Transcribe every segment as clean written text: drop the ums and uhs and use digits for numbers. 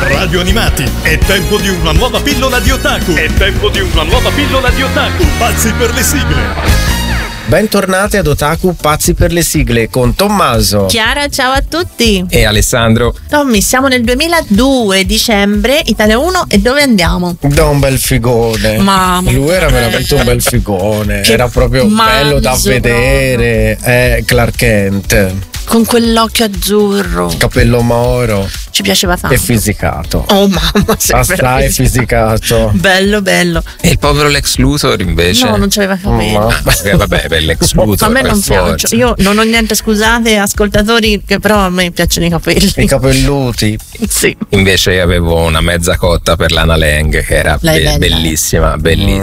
Radio Animati, è tempo di una nuova pillola di otaku. Pazzi per le sigle. Bentornati ad Otaku Pazzi per le sigle con Tommaso, Chiara, ciao a tutti. E Alessandro. Tommy, siamo nel 2002, dicembre, Italia 1, e dove andiamo? da un bel figone. Mamma Lui era veramente un bel figone, Che era proprio bello da manzo vedere. Clark Kent, Con quell'occhio azzurro, capello moro ci piaceva tanto. e fisicato. Oh mamma, sei Assai veramente- fisicato. Bello, bello. E il povero Lex Luthor invece? No, non c'aveva capelli. Ma- Vabbè, per Lex Luthor. A me per non forza. piace. Io non ho niente, scusate, ascoltatori, che però a me piacciono i capelli. I capelluti. Sì. Invece avevo una mezza cotta per Lana Lang, che era Lei è bella. bellissima.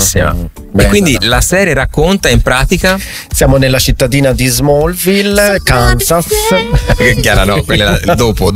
E Bella. quindi la serie racconta in pratica. Siamo nella cittadina di Smallville, Kansas. Chiara, no, quella dopo.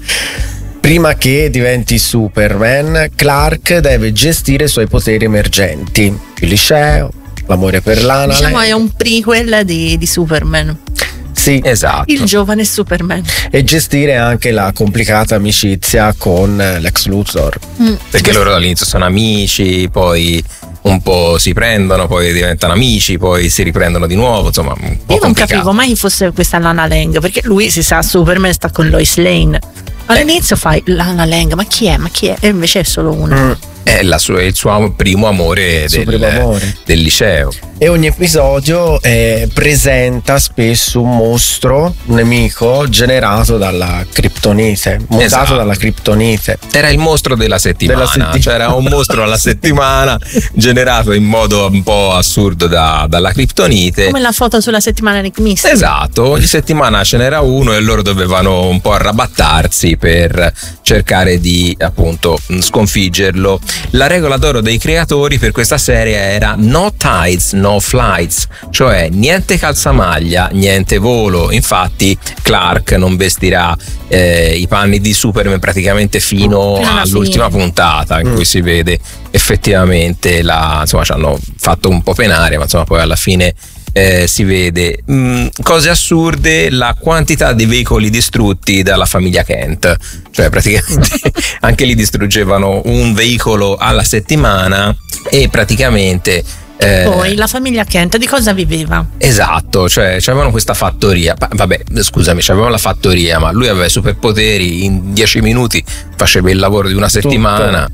Prima che diventi Superman, Clark deve gestire i suoi poteri emergenti. Il liceo, l'amore per Lana. Diciamo Lang. è un prequel di Superman. Sì. Esatto. Il giovane Superman. E gestire anche la complicata amicizia con Lex Luthor. Perché loro all'inizio sono amici, poi un po' si prendono, poi diventano amici, poi si riprendono di nuovo, insomma, un po' Io non complicato. capivo mai chi fosse questa Lana Lang, perché lui si sa Superman sta con Lois Lane. All'inizio fai Lana Lang, ma chi è? E invece è solo una. È il suo primo amore, Suo primo amore. del liceo. E ogni episodio presenta spesso un mostro, un nemico generato dalla Kryptonite, montato Esatto. dalla Kryptonite. Era il mostro della settimana, c'era un mostro alla settimana generato in modo un po' assurdo dalla Kryptonite. Come la foto sulla settimana Nick Mystery. Esatto, ogni settimana ce n'era uno e loro dovevano un po' arrabattarsi per cercare di appunto sconfiggerlo. La regola d'oro dei creatori per questa serie era no tides, no flights, cioè niente calzamaglia, niente volo. Infatti Clark non vestirà i panni di Superman praticamente fino Alla all'ultima fine. puntata in cui si vede effettivamente insomma ci hanno fatto un po' penare, ma insomma poi alla fine si vede. Cose assurde, la quantità di veicoli distrutti dalla famiglia Kent, cioè praticamente anche lì distruggevano un veicolo alla settimana e praticamente Poi la famiglia Kent di cosa viveva? esatto, cioè avevano questa fattoria. Vabbè, scusami, c'avevano la fattoria, ma lui aveva i superpoteri, in 10 minuti faceva il lavoro di una settimana.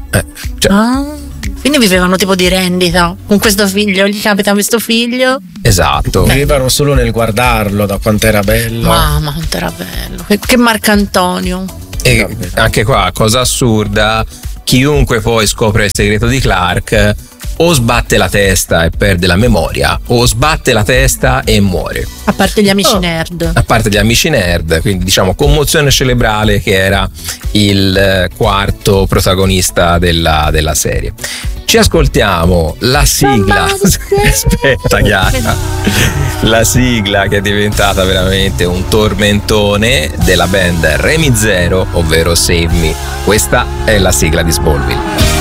Quindi vivevano tipo di rendita. Con questo figlio, gli capita questo figlio. Esatto. Vivevano solo nel guardarlo, da quanto era bello. Mamma, quanto era bello. Che Marcantonio. E anche qua, cosa assurda, chiunque poi scopre il segreto di Clark o sbatte la testa e perde la memoria, o sbatte la testa e muore. A parte gli amici nerd. A parte gli amici nerd, quindi diciamo commozione cerebrale, che era il quarto protagonista della serie. Ci ascoltiamo la sigla. Aspetta, Chiara. La sigla che è diventata veramente un tormentone della band Remy Zero, ovvero Save Me. Questa è la sigla di Smallville.